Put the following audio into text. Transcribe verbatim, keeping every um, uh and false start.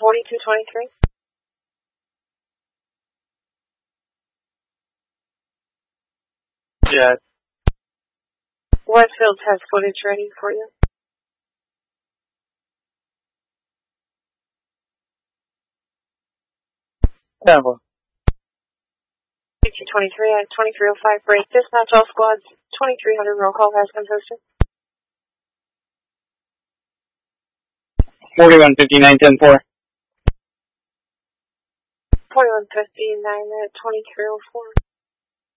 forty-two twenty-three. Jet. Westfield has footage ready for you. Tampa. forty-two twenty-three at twenty-three oh five break. Dispatch all squads. twenty-three hundred roll call has been posted. forty-one fifty-nine ten four. forty-one fifty-nine at twenty-three oh four.